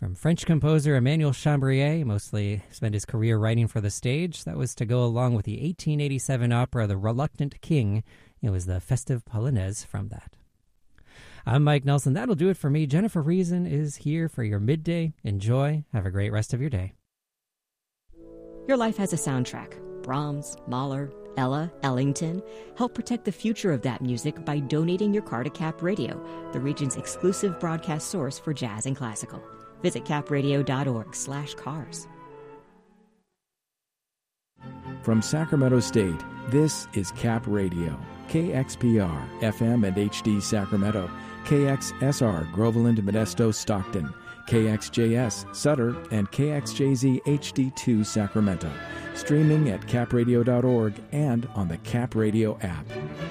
From French composer Emmanuel Chambrier, mostly spent his career writing for the stage. That was to go along with the 1887 opera The Reluctant King. It was the festive polonaise from that. I'm Mike Nelson. That'll do it for me. Jennifer Reason is here for your midday. Enjoy. Have a great rest of your day. Your life has a soundtrack. Brahms, Mahler, Ella, Ellington. Help protect the future of that music by donating your car to Cap Radio, the region's exclusive broadcast source for jazz and classical. Visit capradio.org/cars. From Sacramento State, this is Cap Radio, KXPR, FM and HD Sacramento, KXSR, Groveland, Modesto, Stockton, KXJS, Sutter, and KXJZ HD2 Sacramento. Streaming at capradio.org and on the Cap Radio app.